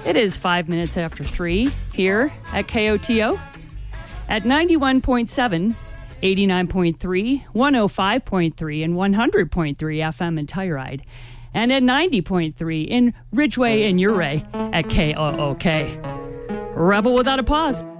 It is 5 minutes after 3 here at KOTO at 91.7, 89.3, 105.3, and 100.3 FM in Telluride, and at 90.3 in Ridgeway and Ouray at KOOK. Revel without a pause.